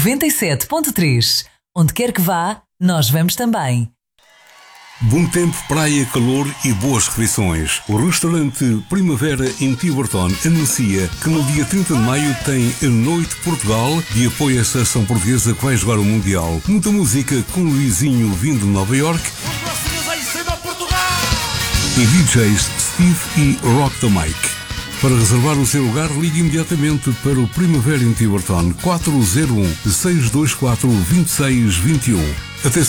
97.3. Onde quer que vá, nós vamos também. Bom tempo, praia, calor e boas refeições. O restaurante Primavera em Tiverton anuncia que no dia 30 de maio tem a Noite Portugal de apoio à seleção portuguesa que vai jogar o Mundial. Muita música com Luizinho vindo de Nova York e DJs Steve e Rock the Mike. Para reservar o seu lugar, ligue imediatamente para o Primavera em Tiverton 401 624 2621. Até